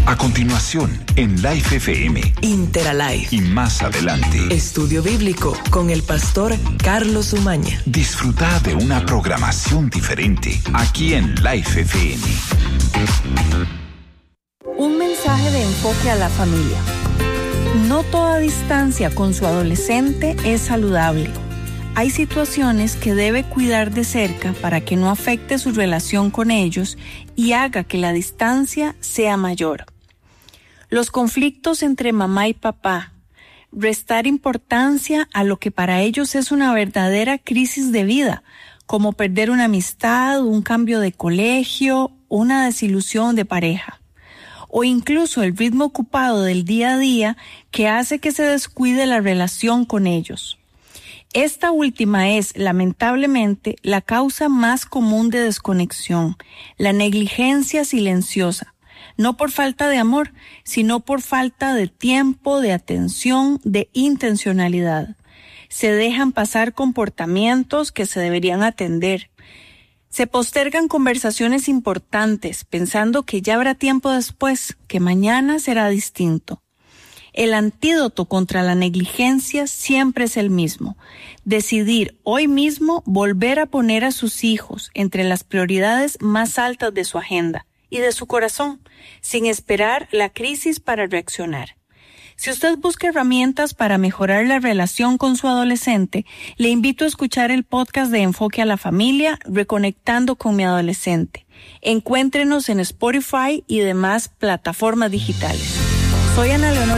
A continuación, en Life FM. Interalife. Y más adelante, Estudio Bíblico con el pastor Carlos Umaña. Disfruta de una programación diferente aquí en Life FM. Un mensaje de enfoque a la familia. No toda distancia con su adolescente es saludable. Hay situaciones que debe cuidar de cerca para que no afecte su relación con ellos y haga que la distancia sea mayor. Los conflictos entre mamá y papá, restar importancia a lo que para ellos es una verdadera crisis de vida, como perder una amistad, un cambio de colegio, una desilusión de pareja, o incluso el ritmo ocupado del día a día que hace que se descuide la relación con ellos. Esta última es, lamentablemente, la causa más común de desconexión, la negligencia silenciosa. No por falta de amor, sino por falta de tiempo, de atención, de intencionalidad. Se dejan pasar comportamientos que se deberían atender. Se postergan conversaciones importantes, pensando que ya habrá tiempo después, que mañana será distinto. El antídoto contra la negligencia siempre es el mismo: decidir hoy mismo volver a poner a sus hijos entre las prioridades más altas de su agenda y de su corazón, sin esperar la crisis para reaccionar. Si usted busca herramientas para mejorar la relación con su adolescente, le invito a escuchar el podcast de Enfoque a la Familia, Reconectando con mi Adolescente. Encuéntrenos en Spotify y demás plataformas digitales. Soy Ana Leonor